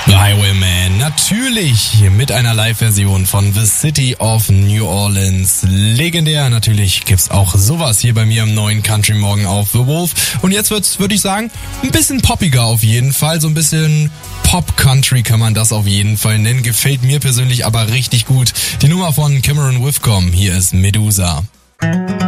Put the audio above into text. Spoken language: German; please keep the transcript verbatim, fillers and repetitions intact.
Highwayman, natürlich mit einer Live-Version von The City of New Orleans. Legendär, natürlich gibt's auch sowas hier bei mir im neuen Country Morgen auf The Wolf. Und jetzt wird's, würde ich sagen, ein bisschen poppiger auf jeden Fall, so ein bisschen Pop-Country kann man das auf jeden Fall nennen. Gefällt mir persönlich aber richtig gut. Die Nummer von Cameron Whitcomb, hier ist Medusa.